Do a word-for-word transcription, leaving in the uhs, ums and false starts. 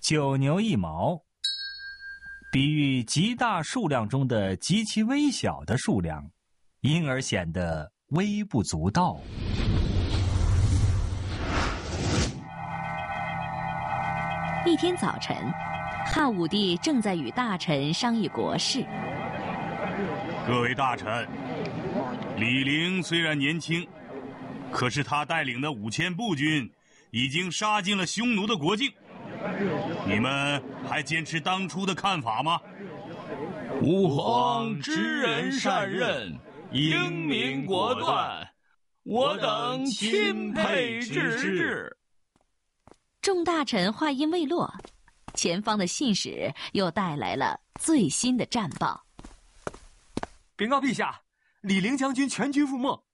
九牛一毛，比喻极大数量中的极其微小的数量，因而显得微不足道。 一天早晨，汉武帝正在与大臣商议国事。 各位大臣，李陵虽然年轻，可是他带领的五千步军已经杀进了匈奴的国境，你们还坚持当初的看法吗？ 吾皇知人善任，英明果断，我等钦佩之至。 众大臣话音未落，前方的信使又带来了最新的战报。 禀告陛下，李陵将军全军覆没，